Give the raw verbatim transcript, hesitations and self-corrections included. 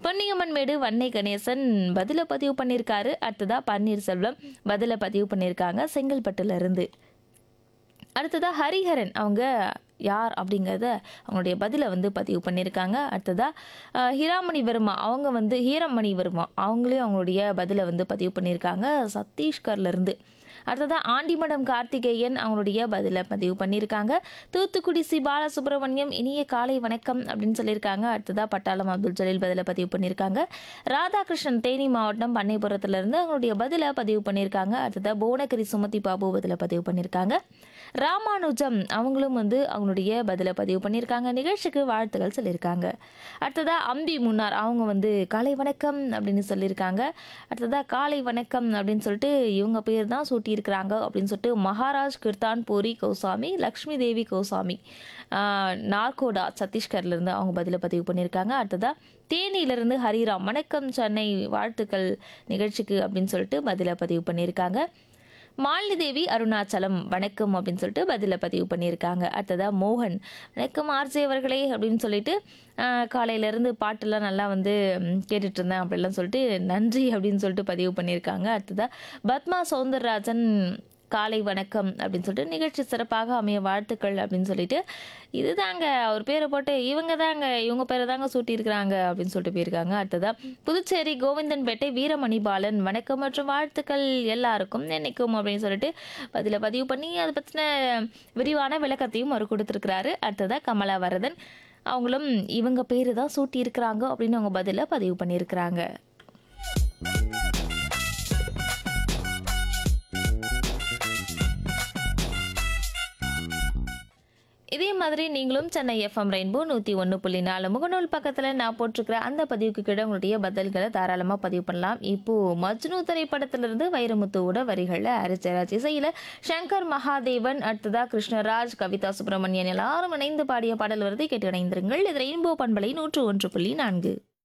பொன்னியம்மன்மேடு வன்னை கணேசன் பதில பதிவு பண்ணியிருக்காரு. அடுத்ததா பன்னீர்செல்வம் பதில பதிவு பண்ணியிருக்காங்க செங்கல்பட்டுல இருந்து. அடுத்ததா ஹரிஹரன் அவங்க யார் அப்படிங்கிறத அவங்களுடைய பதிலை வந்து பதிவு பண்ணியிருக்காங்க. அடுத்ததா அஹ், ஹிராமணி வர்மா அவங்க வந்து ஹீரமணி வர்மா அவங்களே அவங்களுடைய பதிலை வந்து பதிவு பண்ணியிருக்காங்க சத்தீஸ்கர்ல இருந்து. அடுத்ததா ஆண்டிமடம் கார்த்திகேயன் அவங்களுடைய பதிலை பதிவு பண்ணியிருக்காங்க. தூத்துக்குடி சி பாலசுப்ரமணியம் இனிய காலை வணக்கம் அப்படின்னு சொல்லியிருக்காங்க. அடுத்ததா பட்டாளம் அப்துல் ஜலீல் பதிலை பதிவு பண்ணியிருக்காங்க. ராதாகிருஷ்ணன் தேனி மாவட்டம் பண்ணைப்புறத்துல இருந்து அவங்களுடைய பதிலை பதிவு பண்ணியிருக்காங்க. அடுத்ததா புவனகிரி சுமதி பாபு பதிலை பதிவு பண்ணியிருக்காங்க. ராமானுஜம் அவங்களும் வந்து அவங்களுடைய பதிலை பதிவு பண்ணியிருக்காங்க. நிகழ்ச்சிக்கு வாழ்த்துக்கள் சொல்லியிருக்காங்க. அடுத்ததா அம்பி முன்னார் அவங்க வந்து காலை வணக்கம் அப்படின்னு சொல்லியிருக்காங்க. அடுத்ததா காலை வணக்கம் அப்படின்னு சொல்லிட்டு இவங்க பேர் தான் சூட்டியிருக்கிறாங்க அப்படின்னு சொல்லிட்டு மகாராஜ் கிர்தான் பூரி கௌசாமி லக்ஷ்மி தேவி கௌசாமி ஆஹ், நார்கோடா சத்தீஸ்கர்லேருந்து அவங்க பதிலை பதிவு பண்ணியிருக்காங்க. அடுத்ததா தேனியிலிருந்து ஹரிராம் வணக்கம் சென்னை வாழ்த்துக்கள் நிகழ்ச்சிக்கு அப்படின்னு சொல்லிட்டு பதிலை பதிவு பண்ணியிருக்காங்க. மாலினி தேவி அருணாச்சலம் வணக்கம் அப்படின்னு சொல்லிட்டு பதிலை பதிவு பண்ணியிருக்காங்க. அடுத்ததா மோகன் வணக்கம் ஆர்ஜே அவர்களே அப்படின்னு சொல்லிட்டு ஆஹ், காலையிலேருந்து பாட்டெல்லாம் நல்லா வந்து ம், கேட்டுட்டு இருந்தேன் அப்படிலாம் சொல்லிட்டு நன்றி அப்படின்னு சொல்லிட்டு பதிவு பண்ணியிருக்காங்க. அடுத்ததா பத்மா சௌந்தரராஜன் காலை வணக்கம் அப்படின்னு சொல்லிட்டு நிகழ்ச்சி சிறப்பாக அமைய வாழ்த்துக்கள் அப்படின்னு சொல்லிட்டு இதுதாங்க அவர் பேரை போட்டு இவங்க தாங்க இவங்க பேரை தாங்க சூட்டியிருக்கிறாங்க அப்படின்னு சொல்லிட்டு போயிருக்காங்க. அடுத்ததா புதுச்சேரி கோவிந்தன்பேட்டை வீரமணி பாலன் வணக்கம் மற்றும் வாழ்த்துக்கள் எல்லாருக்கும் என்னைக்கும் அப்படின்னு சொல்லிட்டு பதில பதிவு பண்ணி அதை பற்றின விரிவான விளக்கத்தையும் அவர் கொடுத்துருக்கிறாரு. அடுத்ததா கமலா வரதன் அவங்களும் இவங்க பேரு தான் சூட்டி இருக்கிறாங்க அப்படின்னு அவங்க பதில பதிவு பண்ணியிருக்கிறாங்க. இதே மாதிரி நீங்களும் சென்னை எஃப்எம் ரெயின்போ நூற்றி ஒன்று புள்ளி நாலு முகநூல் பக்கத்தில் நான் போட்டிருக்கிற அந்த பதிவுக்கு கீழே உங்களுடைய பதில்களை தாராளமாக பதிவு பண்ணலாம். இப்போது மஜ்னு திரைப்படத்திலிருந்து வைரமுத்துவோட வரிகளில் அரிச்சராஜ் இசையில் சங்கர் மகாதேவன் அடுத்ததா கிருஷ்ணராஜ் கவிதா சுப்பிரமணியன் எல்லாரும் இணைந்து பாடிய பாடல் வருது கேட்டு இணைந்திருங்கள். இது ரெயின்போ பண்பலை நூற்று ஒன்று புள்ளி நான்கு.